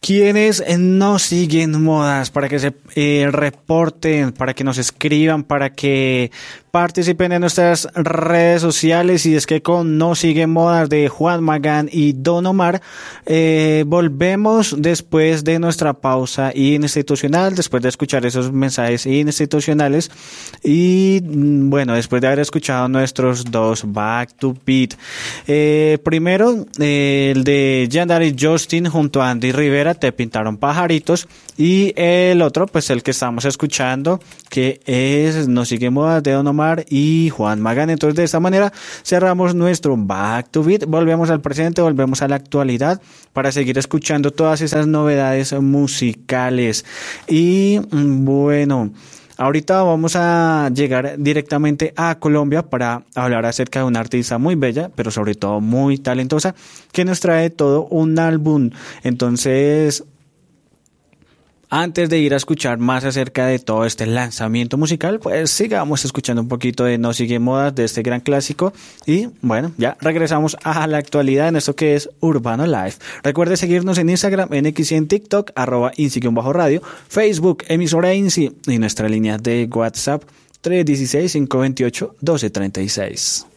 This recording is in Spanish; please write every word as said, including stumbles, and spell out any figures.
Quienes no siguen modas, para que se eh, reporten, para que nos escriban, para que participen en nuestras redes sociales. Y es que con No Sigue Modas de Juan Magán y Don Omar, eh, volvemos después de nuestra pausa institucional, después de escuchar esos mensajes institucionales y bueno, después de haber escuchado nuestros dos Back to Beat. Eh, primero, eh, el de Yandere Justin junto a Andy Rivera, Te Pintaron Pajaritos, y el otro, pues el que estamos escuchando, que es No Sigue Modas de Don Omar y Juan Magán. Entonces, de esta manera cerramos nuestro Back to Beat, volvemos al presente, volvemos a la actualidad para seguir escuchando todas esas novedades musicales. Y bueno, ahorita vamos a llegar directamente a Colombia para hablar acerca de una artista muy bella, pero sobre todo muy talentosa, que nos trae todo un álbum. Entonces, antes de ir a escuchar más acerca de todo este lanzamiento musical, pues sigamos escuchando un poquito de No Sigue Modas, de este gran clásico. Y bueno, ya regresamos a la actualidad en esto que es Urbano Live. Recuerde seguirnos en Instagram, en X y en TikTok, arroba Insi-radio, Facebook, emisora Insi, y nuestra línea de WhatsApp tres uno seis, cinco dos ocho, uno dos tres seis.